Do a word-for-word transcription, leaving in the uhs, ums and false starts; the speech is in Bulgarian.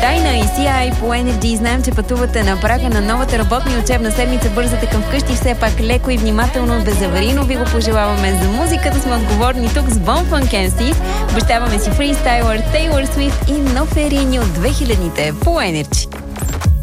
Тайна и Си Ай по Energy. Знаем, че пътувате на прага на новата работна и учебна седмица. Бързате към вкъщи, все пак леко и внимателно, безаварийно ви го пожелаваме. За музиката сме отговорни тук с Bumfunk Ем Си. Обещаваме си фристайлър, Тейлор Свифт и Ноферини от две хилядните по Energy.